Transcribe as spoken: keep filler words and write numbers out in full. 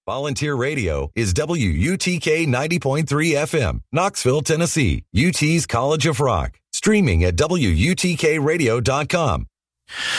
Volunteer Radio is W U T K ninety point three F M, Knoxville, Tennessee, U T's College of Rock. Streaming at W U T K radio dot com.